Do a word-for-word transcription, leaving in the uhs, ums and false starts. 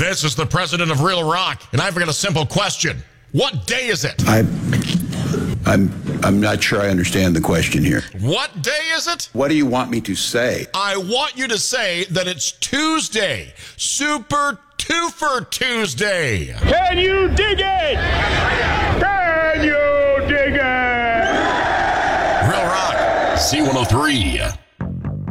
This is the president of Real Rock, and I've got a simple question. What day is it? I, I'm, I'm not sure I understand the question here. What day is it? What do you want me to say? I want you to say that it's Tuesday. Super Twofer Tuesday. Can you dig it? Can you dig it? Real Rock, C one oh three.